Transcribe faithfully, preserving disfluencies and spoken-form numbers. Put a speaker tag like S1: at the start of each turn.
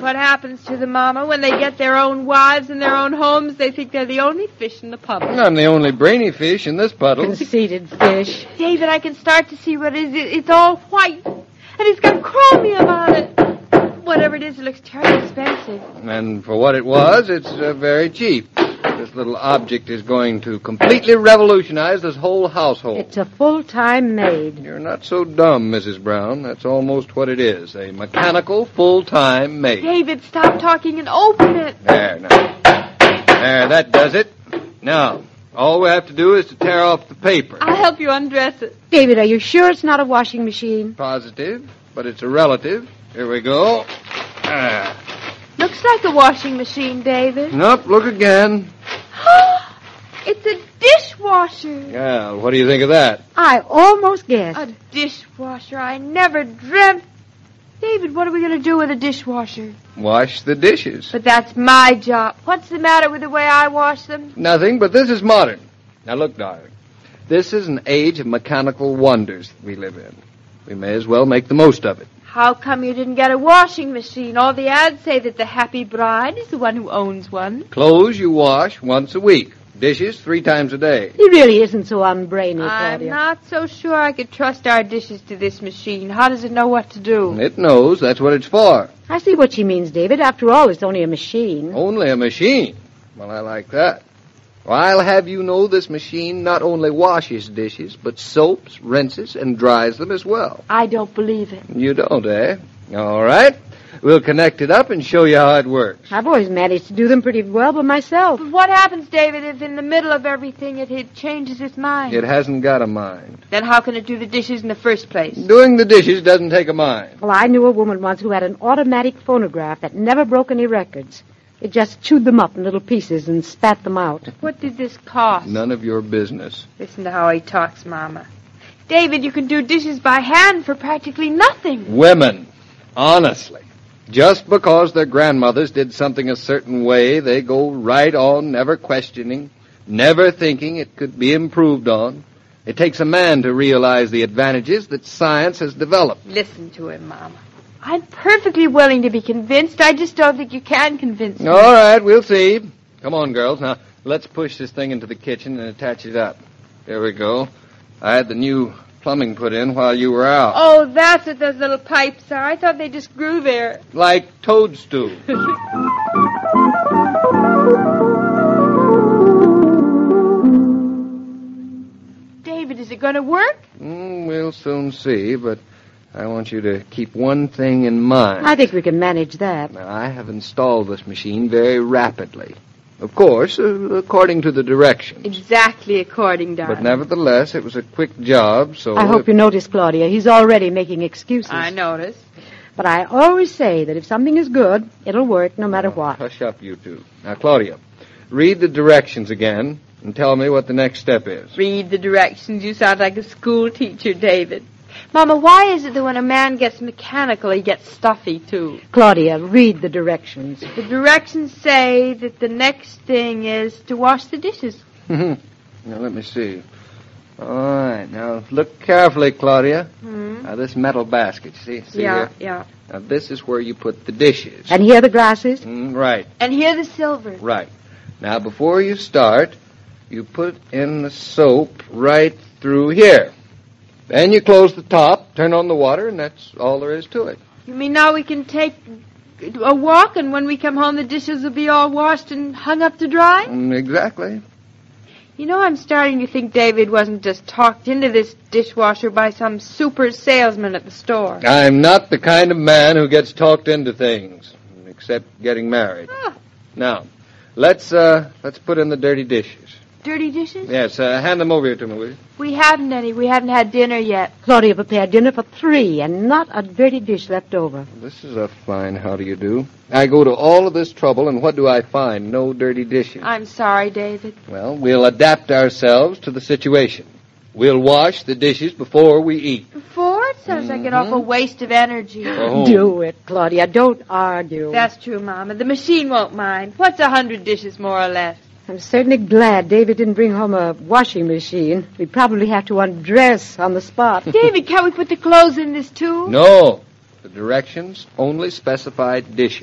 S1: what happens to them, Mama. When they get their own wives and their own homes, they think they're the only fish in the puddle.
S2: I'm the only brainy fish in this puddle.
S3: Conceited fish.
S1: David, I can start to see what it is. It's all white, and it's got chromium on it. Whatever it is, it looks terribly expensive.
S2: And for what it was, it's uh, very cheap. This little object is going to completely revolutionize this whole household.
S3: It's a full-time maid.
S2: You're not so dumb, Missus Brown. That's almost what it is. A mechanical full-time maid.
S1: David, stop talking and open it.
S2: There, now. There, that does it. Now, all we have to do is to tear off the paper.
S1: I'll help you undress it.
S3: David, are you sure it's not a washing machine?
S2: Positive, but it's a relative. Here we go. Ah.
S1: Looks like a washing machine, David.
S2: Nope, look again.
S1: It's a dishwasher.
S2: Yeah, what do you think of that?
S3: I almost guessed.
S1: A dishwasher. I never dreamt. David, what are we going to do with a dishwasher?
S2: Wash the dishes.
S1: But that's my job. What's the matter with the way I wash them?
S2: Nothing, but this is modern. Now look, darling. This is an age of mechanical wonders that we live in. We may as well make the most of it.
S1: How come you didn't get a washing machine? All the ads say that the happy bride is the one who owns one.
S2: Clothes you wash once a week. Dishes three times a day.
S3: He really isn't so unbrainy,
S1: I'm
S3: Claudia.
S1: not so sure I could trust our dishes to this machine. How does it know what to do?
S2: It knows. That's what it's for.
S3: I see what she means, David. After all, it's only a machine.
S2: Only a machine. Well, I like that. Well, I'll have you know this machine not only washes dishes, but soaps, rinses, and dries them as well.
S1: I don't believe it.
S2: You don't, eh? All right. We'll connect it up and show you how it works.
S3: I've always managed to do them pretty well by myself.
S1: But what happens, David, if in the middle of everything it, it changes its mind?
S2: It hasn't got a mind.
S1: Then how can it do the dishes in the first place?
S2: Doing the dishes doesn't take a mind.
S3: Well, I knew a woman once who had an automatic phonograph that never broke any records. It just chewed them up in little pieces and spat them out.
S1: What did this cost?
S2: None of your business.
S1: Listen to how he talks, Mama. David, you can do dishes by hand for practically nothing.
S2: Women, honestly, just because their grandmothers did something a certain way, they go right on, never questioning, never thinking it could be improved on. It takes a man to realize the advantages that science has developed.
S1: Listen to him, Mama. I'm perfectly willing to be convinced. I just don't think you can convince me.
S2: All right, we'll see. Come on, girls. Now, let's push this thing into the kitchen and attach it up. There we go. I had the new plumbing put in while you were out.
S1: Oh, that's what those little pipes are. I thought they just grew there.
S2: Like toadstools.
S1: David, is it going to work?
S2: Mm, we'll soon see, but I want you to keep one thing in mind.
S3: I think we can manage that.
S2: Now, I have installed this machine very rapidly. Of course, uh, according to the directions.
S1: Exactly according, darling.
S2: But nevertheless, it was a quick job, so...
S3: I hope
S2: if...
S3: you notice, Claudia, he's already making excuses.
S1: I notice.
S3: But I always say that if something is good, it'll work no matter
S2: Oh,
S3: what.
S2: Hush up, you two. Now, Claudia, read the directions again and tell me what the next step is.
S1: Read the directions. You sound like a school teacher, David. Mama, why is it that when a man gets mechanical, he gets stuffy, too?
S3: Claudia, read the directions.
S1: The directions say that the next thing is to wash the dishes.
S2: Now, let me see. All right. Now, look carefully, Claudia.
S1: Hmm?
S2: Now, this metal basket, see? see
S1: Yeah,
S2: here?
S1: yeah.
S2: Now, this is where you put the dishes.
S3: And here are the glasses?
S2: Mm, right,
S1: And here the silver.
S2: right. Now, before you start, you put in the soap right through here. Then you close the top, turn on the water, and that's all there is to it.
S1: You mean now we can take a walk, and when we come home, the dishes will be all washed and hung up to dry?
S2: Mm, exactly.
S1: You know, I'm starting to think David wasn't just talked into this dishwasher by some super salesman at the store.
S2: I'm not the kind of man who gets talked into things, except getting married.
S1: Ah.
S2: Now, let's uh, let's put in the dirty dishes.
S1: Dirty dishes?
S2: Yes, uh, hand them over here to me, will you?
S1: We haven't any. We haven't had dinner yet.
S3: Claudia prepared dinner for three and not a dirty dish left over.
S2: This is a fine how do you do. I go to all of this trouble, and what do I find? No dirty dishes.
S1: I'm sorry, David.
S2: Well, we'll adapt ourselves to the situation. We'll wash the dishes before we eat.
S1: Before? It sounds like an awful waste of energy.
S2: Oh.
S3: Do it, Claudia. Don't argue.
S1: That's true, Mama. The machine won't mind. What's a hundred dishes, more or less?
S3: I'm certainly glad David didn't bring home a washing machine. We'd probably have to undress on the spot.
S1: David, can't we put the clothes in this, too?
S2: No. The directions only specify dishes.